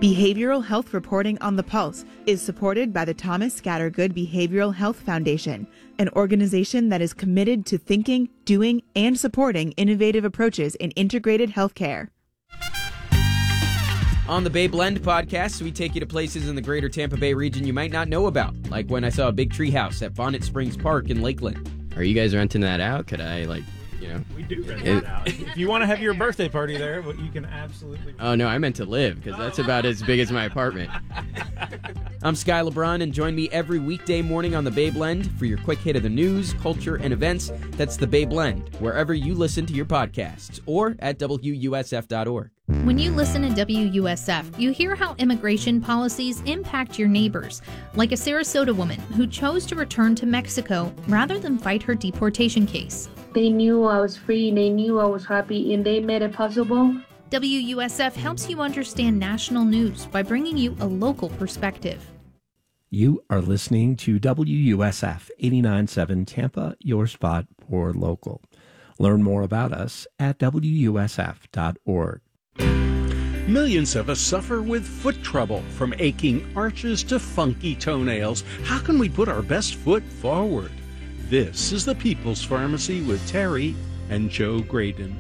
Behavioral Health Reporting on the Pulse is supported by the Thomas Scattergood Behavioral Health Foundation, an organization that is committed to thinking, doing, and supporting innovative approaches in integrated healthcare. On the Bay Blend podcast, we take you to places in the greater Tampa Bay region you might not know about, like when I saw a big tree house at Bonnet Springs Park in Lakeland. Are you guys renting that out? Could I, We do rent it out. If you want to have your birthday party there, you can absolutely. Oh, no, I meant to live, because that's about as big as my apartment. I'm Sky LeBron, and join me every weekday morning on the Bay Blend for your quick hit of the news, culture, and events. That's the Bay Blend, wherever you listen to your podcasts, or at WUSF.org. When you listen to WUSF, you hear how immigration policies impact your neighbors, like a Sarasota woman who chose to return to Mexico rather than fight her deportation case. They knew I was free, they knew I was happy, and they made it possible. WUSF helps you understand national news by bringing you a local perspective. You are listening to WUSF 89.7 Tampa, your spot for local. Learn more about us at WUSF.org. Millions of us suffer with foot trouble, from aching arches to funky toenails. How can we put our best foot forward? This is the People's Pharmacy with Terry and Joe Graydon.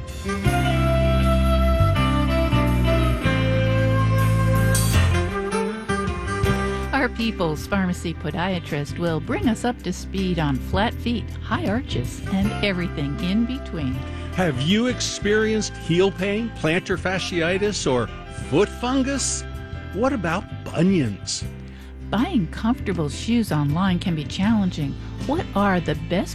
Our People's Pharmacy podiatrist will bring us up to speed on flat feet, high arches, and everything in between. Have you experienced heel pain, plantar fasciitis, or foot fungus? What about bunions? Buying comfortable shoes online can be challenging. What are the best